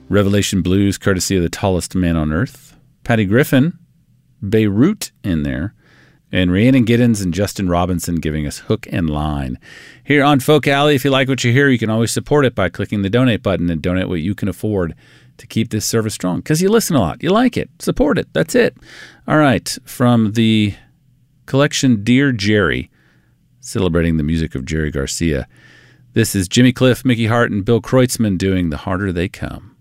Revelation Blues, courtesy of the tallest man on earth. Patty Griffin, Beirut in there. And Rhiannon Giddens and Justin Robinson giving us Hook and Line. Here on Folk Alley, if you like what you hear, you can always support it by clicking the donate button and donate what you can afford to keep this service strong. Because you listen a lot. You like it. Support it. That's it. All right. From the collection Dear Jerry, celebrating the music of Jerry Garcia, this is Jimmy Cliff, Mickey Hart, and Bill Kreutzmann doing The Harder They Come.